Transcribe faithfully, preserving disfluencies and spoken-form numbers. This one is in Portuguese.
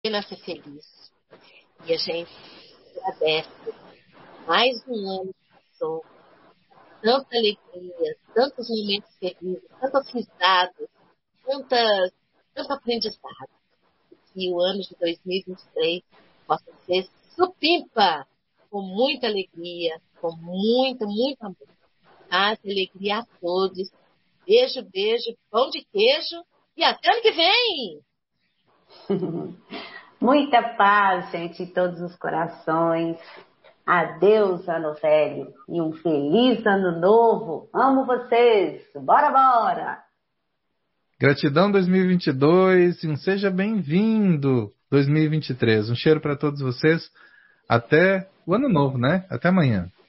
pena ser feliz. E a gente agradece mais um ano que passou, tanta alegria, tantos momentos felizes, tantas risadas, tantas, tanto aprendizado. Que o ano de dois mil e vinte e três possa ser supimpa, com muita alegria, com muito, muito amor. Paz e alegria a todos. Beijo, beijo, pão de queijo e até ano que vem! Muita paz, gente, em todos os corações. Adeus, ano velho. E um feliz ano novo. Amo vocês. Bora, bora! Gratidão dois mil e vinte e dois e um seja bem-vindo dois mil e vinte e três. Um cheiro para todos vocês. Até o ano novo, né? Até amanhã.